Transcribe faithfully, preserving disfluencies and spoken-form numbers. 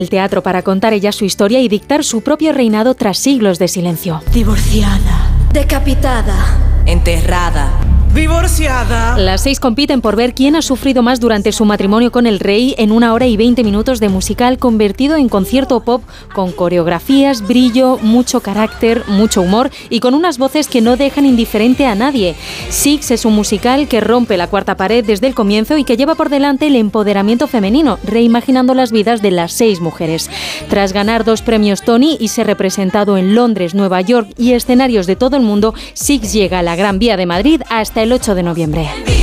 el teatro para contar ella su historia y dictar su propio reinado tras siglos de silencio. Divorciada, decapitada, enterrada, divorciada. Las seis compiten por ver quién ha sufrido más durante su matrimonio con el rey en una hora y veinte minutos de musical convertido en concierto pop con coreografías, brillo, mucho carácter, mucho humor y con unas voces que no dejan indiferente a nadie. Six es un musical que rompe la cuarta pared desde el comienzo y que lleva por delante el empoderamiento femenino, reimaginando las vidas de las seis mujeres. Tras ganar dos premios Tony y ser representado en Londres, Nueva York y escenarios de todo el mundo, Six llega a la Gran Vía de Madrid hasta el ocho de noviembre.